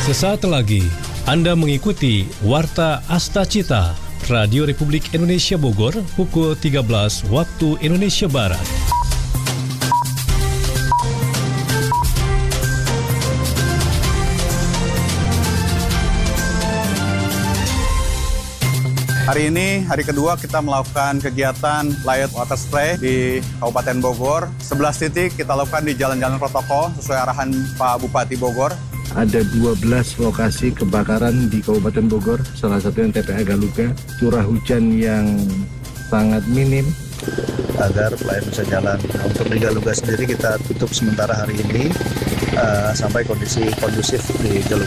Sesaat lagi, Anda mengikuti Warta Asta Cita, Radio Republik Indonesia Bogor, pukul 13 waktu Indonesia Barat. Hari ini, hari kedua kita melakukan kegiatan Light Water Spray di Kabupaten Bogor. 11 titik kita lakukan di jalan-jalan protokol sesuai arahan Pak Bupati Bogor. Ada 12 lokasi kebakaran di Kabupaten Bogor, salah satunya TPA Galuga. Curah hujan yang sangat minim agar pelayan bisa jalan. Nah, untuk di Galuga sendiri kita tutup sementara hari ini sampai kondisi kondusif di Galuga.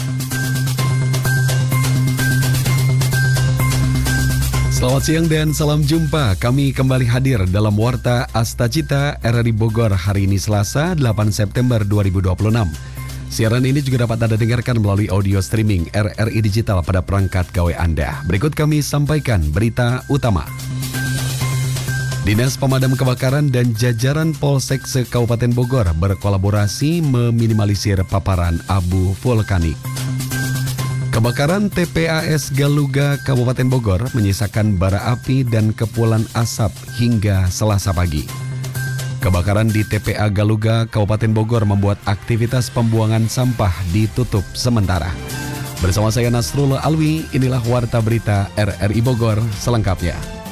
Selamat siang dan salam jumpa. Kami kembali hadir dalam Warta Asta Cita RRI Bogor hari ini Selasa 8 September 2026. Siaran ini juga dapat Anda dengarkan melalui audio streaming RRI Digital pada perangkat gawai Anda. Berikut kami sampaikan berita utama. Dinas Pemadam Kebakaran dan jajaran Polsek se-Kabupaten Bogor berkolaborasi meminimalisir paparan abu vulkanik. Kebakaran TPAS Galuga Kabupaten Bogor menyisakan bara api dan kepulan asap hingga Selasa pagi. Kebakaran di TPA Galuga Kabupaten Bogor membuat aktivitas pembuangan sampah ditutup sementara. Bersama saya Nasrullah Alwi, inilah Warta Berita RRI Bogor selengkapnya.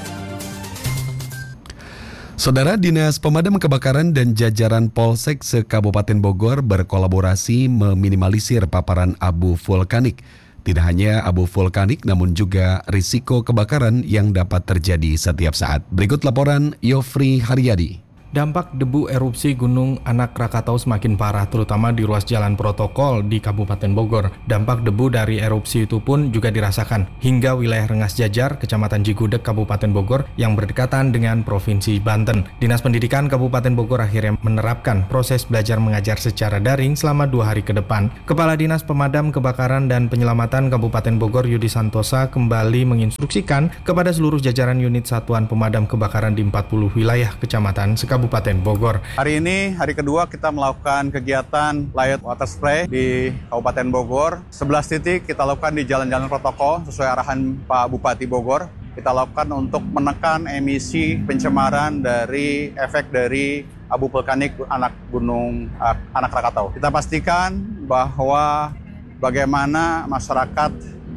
Saudara, Dinas Pemadam Kebakaran dan jajaran Polsek se-Kabupaten Bogor berkolaborasi meminimalisir paparan abu vulkanik. Tidak hanya abu vulkanik, namun juga risiko kebakaran yang dapat terjadi setiap saat. Berikut laporan Yofri Haryadi. Dampak debu erupsi Gunung Anak Rakatau semakin parah, terutama di ruas jalan protokol di Kabupaten Bogor. Dampak debu dari erupsi itu pun juga dirasakan hingga wilayah Rengas Jajar, Kecamatan Cigudeg, Kabupaten Bogor yang berdekatan dengan Provinsi Banten. Dinas Pendidikan Kabupaten Bogor akhirnya menerapkan proses belajar mengajar secara daring selama 2 hari ke depan. Kepala Dinas Pemadam Kebakaran dan Penyelamatan Kabupaten Bogor Yudi Santosa kembali menginstruksikan kepada seluruh jajaran unit Satuan Pemadam Kebakaran di 40 wilayah Kecamatan Kabupaten Bogor. Hari ini, hari kedua kita melakukan kegiatan Light Water Spray di Kabupaten Bogor. 11 titik kita lakukan di jalan-jalan protokol sesuai arahan Pak Bupati Bogor. Kita lakukan untuk menekan emisi pencemaran dari efek dari abu vulkanik Gunung Anak Rakatau. Kita pastikan bahwa bagaimana masyarakat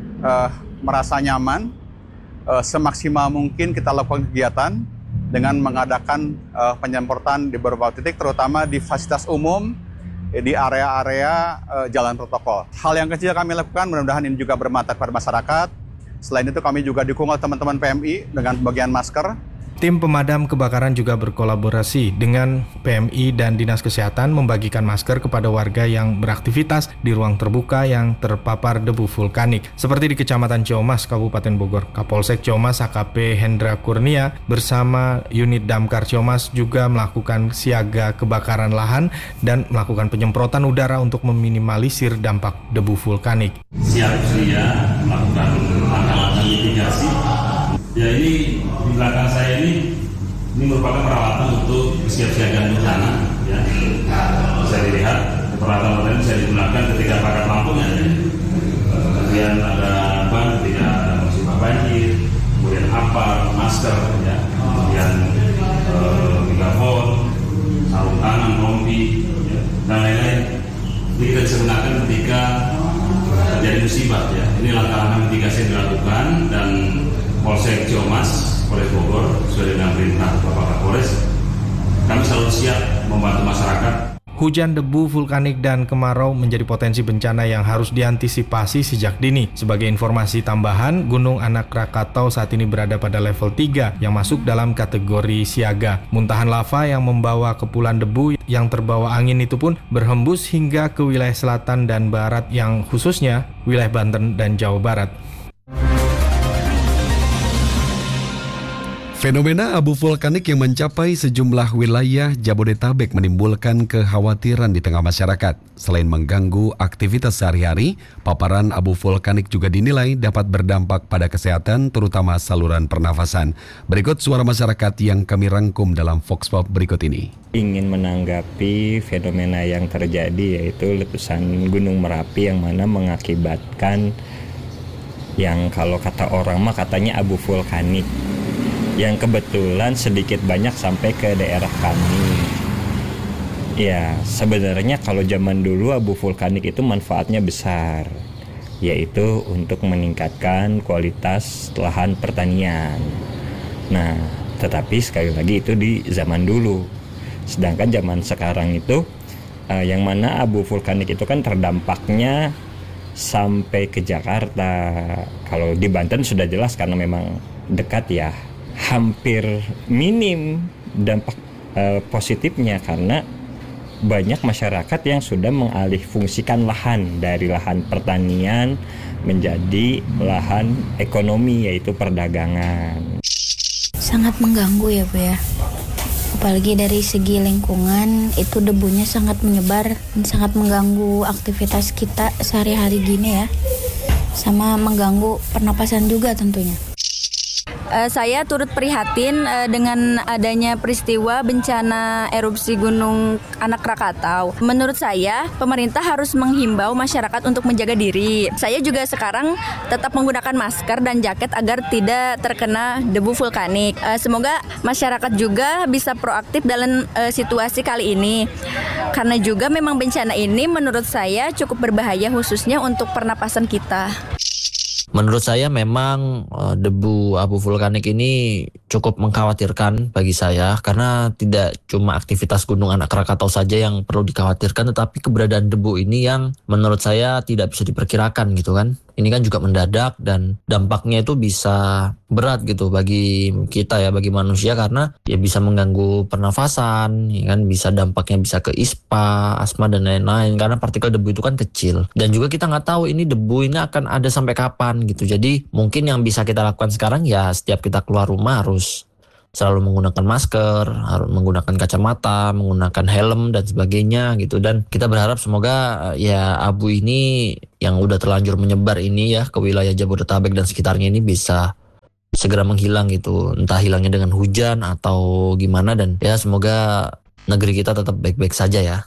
merasa nyaman, semaksimal mungkin kita lakukan kegiatan dengan mengadakan penyemprotan di beberapa titik, terutama di fasilitas umum, di area-area jalan protokol. Hal yang kecil kami lakukan, mudah-mudahan ini juga bermanfaat pada masyarakat. Selain itu kami juga dukung oleh teman-teman PMI dengan pembagian masker. Tim pemadam kebakaran juga berkolaborasi dengan PMI dan Dinas Kesehatan membagikan masker kepada warga yang beraktivitas di ruang terbuka yang terpapar debu vulkanik. Seperti di Kecamatan Ciamas, Kabupaten Bogor, Kapolsek Ciamas AKP Hendra Kurnia bersama unit Damkar Ciamas juga melakukan siaga kebakaran lahan dan melakukan penyemprotan udara untuk meminimalisir dampak debu vulkanik. Siap sedia melakukan langkah-langkah mitigasi. Ya, ini di belakang saya ini merupakan peralatan untuk kesiapsiagaan bencana. Ya, bisa dilihat peralatan ini bisa digunakan ketika padam lampunya. Ya. Kemudian ada ban ketika ada musibah banjir, kemudian apar, masker, ya, kemudian megafon, sarung tangan, rompi, ya, dan lain-lain. Ini kita bisa gunakan ketika terjadi musibah. Ya, ini langkah-langkah mitigasi yang dilakukan dan Polsek Ciamas, Polres Bogor, sesuai dengan perintah Bapak Kapolres, kami selalu siap membantu masyarakat. Hujan debu vulkanik dan kemarau menjadi potensi bencana yang harus diantisipasi sejak dini. Sebagai informasi tambahan, Gunung Anak Rakatau saat ini berada pada level 3 yang masuk dalam kategori siaga. Muntahan lava yang membawa kepulan debu yang terbawa angin itu pun berhembus hingga ke wilayah selatan dan barat yang khususnya wilayah Banten dan Jawa Barat. Fenomena abu vulkanik yang mencapai sejumlah wilayah Jabodetabek menimbulkan kekhawatiran di tengah masyarakat. Selain mengganggu aktivitas sehari-hari, paparan abu vulkanik juga dinilai dapat berdampak pada kesehatan, terutama saluran pernafasan. Berikut suara masyarakat yang kami rangkum dalam Vox Pop berikut ini. Ingin menanggapi fenomena yang terjadi, yaitu letusan Gunung Merapi yang mana mengakibatkan yang kalau kata orang mah katanya abu vulkanik, yang kebetulan sedikit banyak sampai ke daerah kami. Ya, sebenarnya kalau zaman dulu abu vulkanik itu manfaatnya besar, yaitu untuk meningkatkan kualitas lahan pertanian. Nah, tetapi sekali lagi itu di zaman dulu. Sedangkan zaman sekarang itu, yang mana abu vulkanik itu kan terdampaknya sampai ke Jakarta. Kalau di Banten sudah jelas karena memang dekat ya. Hampir minim dampak positifnya karena banyak masyarakat yang sudah mengalih fungsikan lahan dari lahan pertanian menjadi lahan ekonomi, yaitu perdagangan. Sangat mengganggu ya Bu ya, apalagi dari segi lingkungan itu debunya sangat menyebar dan sangat mengganggu aktivitas kita sehari-hari gini ya, sama mengganggu pernapasan juga tentunya. Saya turut prihatin dengan adanya peristiwa bencana erupsi Gunung Anak Rakatau. Menurut saya, pemerintah harus menghimbau masyarakat untuk menjaga diri. Saya juga sekarang tetap menggunakan masker dan jaket agar tidak terkena debu vulkanik. Semoga masyarakat juga bisa proaktif dalam situasi kali ini. Karena juga memang bencana ini menurut saya cukup berbahaya khususnya untuk pernapasan kita. Menurut saya memang debu abu vulkanik ini cukup mengkhawatirkan bagi saya karena tidak cuma aktivitas Gunung Anak Rakatau saja yang perlu dikhawatirkan, tetapi keberadaan debu ini yang menurut saya tidak bisa diperkirakan gitu kan. Ini kan juga mendadak dan dampaknya itu bisa berat gitu bagi kita ya, bagi manusia, karena ya bisa mengganggu pernafasan, ya kan, bisa dampaknya bisa ke ISPA, asma dan lain-lain karena partikel debu itu kan kecil. Dan juga kita nggak tahu ini debu ini akan ada sampai kapan gitu. Jadi mungkin yang bisa kita lakukan sekarang ya setiap kita keluar rumah harus selalu menggunakan masker, harus menggunakan kacamata, menggunakan helm dan sebagainya gitu. Dan kita berharap semoga ya abu ini yang udah terlanjur menyebar ini ya ke wilayah Jabodetabek dan sekitarnya ini bisa segera menghilang gitu. Entah hilangnya dengan hujan atau gimana, dan ya semoga negeri kita tetap baik-baik saja ya.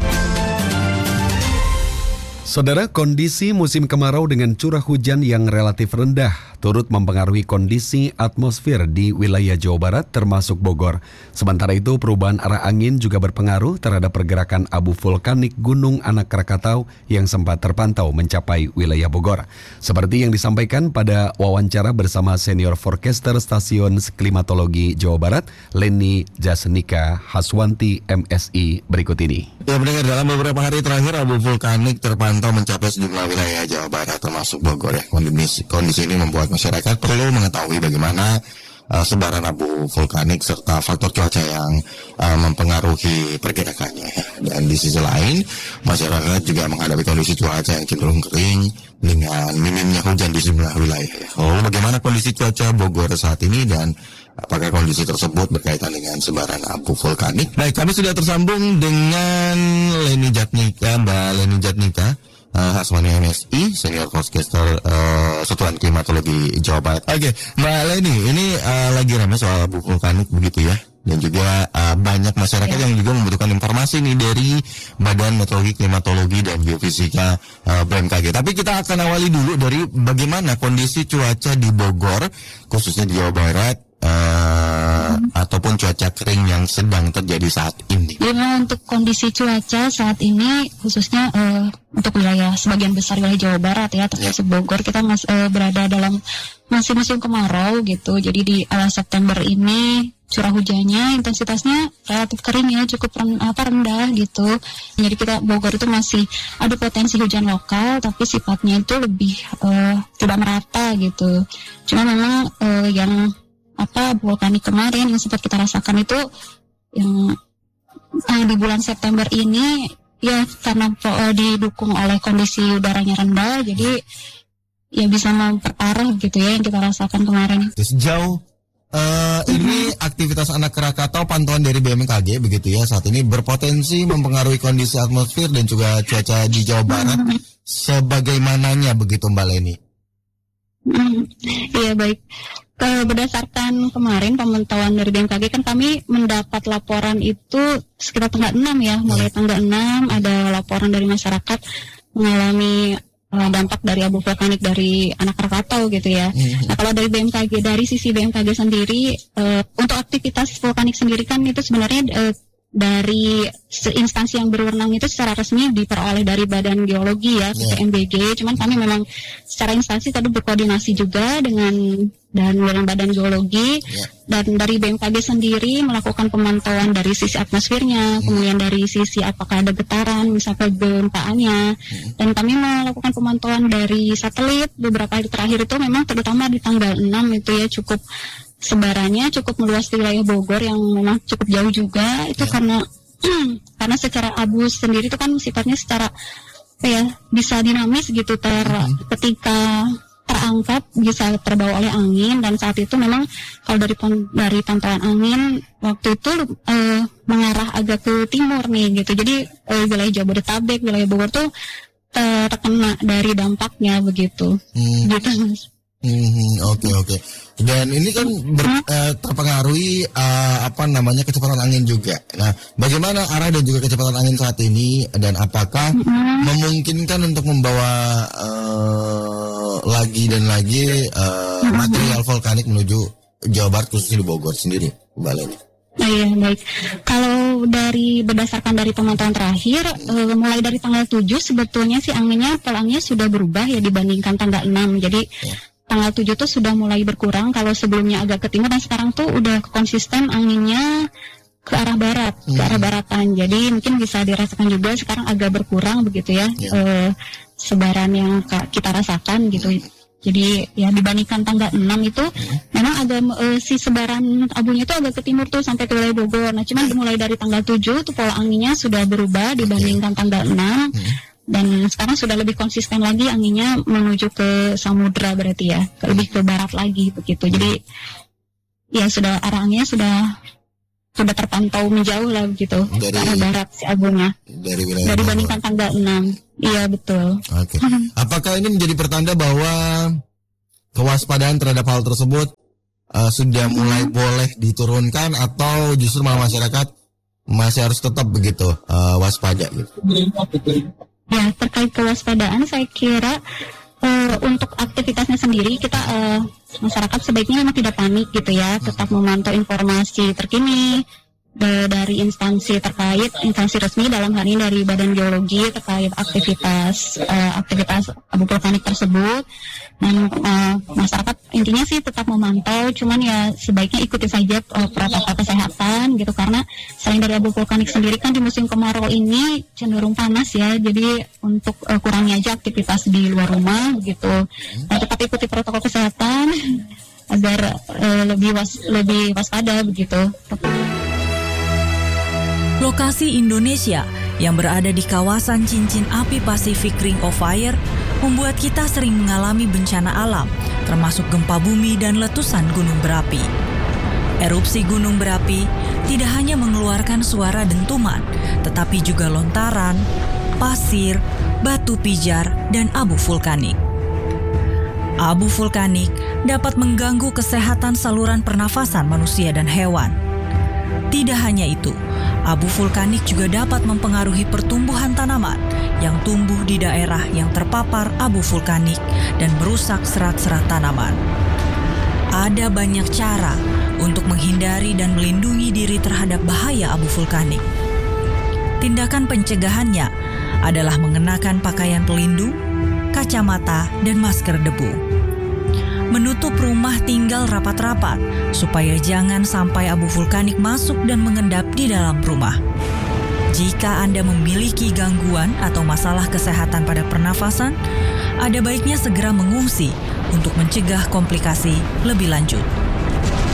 Saudara, kondisi musim kemarau dengan curah hujan yang relatif rendah turut mempengaruhi kondisi atmosfer di wilayah Jawa Barat termasuk Bogor. Sementara itu, perubahan arah angin juga berpengaruh terhadap pergerakan abu vulkanik Gunung Anak Rakatau yang sempat terpantau mencapai wilayah Bogor. Seperti yang disampaikan pada wawancara bersama senior forecaster Stasiun Klimatologi Jawa Barat, Leni Jasnika Haswanti MSI berikut ini. Ya, mendengar dalam beberapa hari terakhir abu vulkanik terpantau mencapai sejumlah wilayah Jawa Barat termasuk Bogor ya. Kondisi ini membuat masyarakat perlu mengetahui bagaimana sebaran abu vulkanik serta faktor cuaca yang mempengaruhi pergerakannya ya. Dan di sisi lain, masyarakat juga menghadapi kondisi cuaca yang cenderung kering dengan minimnya hujan di sejumlah wilayah ya. Lalu bagaimana kondisi cuaca Bogor saat ini dan apakah kondisi tersebut berkaitan dengan sebaran abu vulkanik? Baik, kami sudah tersambung dengan Leni Jasnika, Mbak Leni Jasnika Haswani MSI, senior forecaster Satuan Klimatologi Jawa Barat. Oke, Mbak Leni, ini lagi ramai soal abu vulkanik begitu ya, dan juga banyak masyarakat yang juga membutuhkan informasi nih dari Badan Meteorologi, Klimatologi dan Geofisika BMKG. Tapi kita akan awali dulu dari bagaimana kondisi cuaca di Bogor, khususnya di Jawa Barat, ataupun cuaca kering yang sedang terjadi saat ini. Ya, untuk kondisi cuaca saat ini khususnya untuk wilayah sebagian besar wilayah Jawa Barat ya, termasuk Bogor, kita berada dalam masih musim kemarau gitu. Jadi di awal September ini curah hujannya intensitasnya relatif kering ya, cukup rendah gitu. Jadi kita Bogor itu masih ada potensi hujan lokal, tapi sifatnya itu lebih tidak merata gitu. Cuma memang yang vulkanik kemarin yang sempat kita rasakan itu yang di bulan September ini ya, karena didukung oleh kondisi udaranya rendah, jadi ya bisa memperparah gitu ya yang kita rasakan kemarin. Sejauh Ini aktivitas anak Krakatau pantauan dari BMKG begitu ya, saat ini berpotensi mempengaruhi kondisi atmosfer dan juga cuaca di Jawa Barat. Sebagaimananya begitu Mbak Leni? Iya baik. Berdasarkan kemarin pemantauan dari BMKG kan kami mendapat laporan itu sekitar tanggal 6 ya, mulai tanggal 6 ada laporan dari masyarakat mengalami dampak dari abu vulkanik dari anak Krakatau gitu ya. Nah kalau dari BMKG, dari sisi BMKG sendiri untuk aktivitas vulkanik sendiri kan itu sebenarnya dari instansi yang berwenang itu secara resmi diperoleh dari Badan Geologi ya, BMKG. Cuman kami memang secara instansi tadi berkoordinasi juga dengan Badan Geologi dan dari BMKG sendiri melakukan pemantauan dari sisi atmosfernya, kemudian dari sisi apakah ada getaran, misalkan gempaannya, dan kami melakukan pemantauan dari satelit beberapa hari terakhir itu memang terutama di tanggal 6 itu ya cukup sebarannya cukup meluas di wilayah Bogor yang memang cukup jauh juga itu karena secara abu sendiri itu kan sifatnya secara bisa dinamis gitu ketika terangkat bisa terbawa oleh angin dan saat itu memang kalau dari pantauan angin waktu itu mengarah agak ke timur nih gitu, jadi wilayah Jabodetabek, wilayah Bogor tuh terkena dari dampaknya begitu gitu Mas. Oke. Dan ini kan terpengaruhi kecepatan angin juga. Nah, bagaimana arah dan juga kecepatan angin saat ini dan apakah memungkinkan untuk membawa lagi dan lagi material vulkanik menuju Jawa Barat khususnya di Bogor sendiri, Mbak Leni? Iya baik. Kalau berdasarkan dari pemantauan terakhir, mulai dari tanggal 7 sebetulnya sih polanya sudah berubah ya dibandingkan tanggal 6. Jadi tanggal 7 tuh sudah mulai berkurang kalau sebelumnya agak ke timur dan sekarang tuh udah konsisten anginnya ke arah barat, ke arah baratan. Jadi mungkin bisa dirasakan juga sekarang agak berkurang begitu ya sebaran yang kita rasakan gitu. Jadi ya dibandingkan tanggal 6 itu memang agak si sebaran abunya itu agak ke timur tuh sampai ke wilayah Bogor. Nah cuman mulai dari tanggal 7 tuh pola anginnya sudah berubah dibandingkan tanggal 6. Dan sekarang sudah lebih konsisten lagi anginnya menuju ke samudra berarti ya, lebih ke barat lagi begitu. Jadi ya sudah arah anginnya sudah terpantau menjauh lah begitu ke arah barat si abunya. Dari dibandingkan tanggal 6. Iya betul. Oke. Apakah ini menjadi pertanda bahwa kewaspadaan terhadap hal tersebut sudah mulai boleh diturunkan atau justru malah masyarakat masih harus tetap begitu waspada gitu? Ya, terkait kewaspadaan saya kira untuk aktivitasnya sendiri kita masyarakat sebaiknya memang tidak panik gitu ya, tetap memantau informasi terkini dari instansi terkait, instansi resmi dalam hal ini dari Badan Geologi terkait aktivitas abu vulkanik tersebut. Dan masyarakat intinya sih tetap memantau, cuman ya sebaiknya ikuti saja protokol kesehatan gitu, karena selain dari abu vulkanik sendiri kan di musim kemarau ini cenderung panas ya, jadi untuk kurangi aja aktivitas di luar rumah begitu. Nah, tetap ikuti protokol kesehatan agar lebih waspada begitu. Lokasi Indonesia yang berada di kawasan cincin api Pacific Ring of Fire membuat kita sering mengalami bencana alam, termasuk gempa bumi dan letusan gunung berapi. Erupsi gunung berapi tidak hanya mengeluarkan suara dentuman, tetapi juga lontaran, pasir, batu pijar, dan abu vulkanik. Abu vulkanik dapat mengganggu kesehatan saluran pernafasan manusia dan hewan. Tidak hanya itu, abu vulkanik juga dapat mempengaruhi pertumbuhan tanaman yang tumbuh di daerah yang terpapar abu vulkanik dan merusak serat-serat tanaman. Ada banyak cara untuk menghindari dan melindungi diri terhadap bahaya abu vulkanik. Tindakan pencegahannya adalah mengenakan pakaian pelindung, kacamata, dan masker debu. Menutup rumah tinggal rapat-rapat supaya jangan sampai abu vulkanik masuk dan mengendap di dalam rumah. Jika Anda memiliki gangguan atau masalah kesehatan pada pernafasan, ada baiknya segera mengungsi untuk mencegah komplikasi lebih lanjut.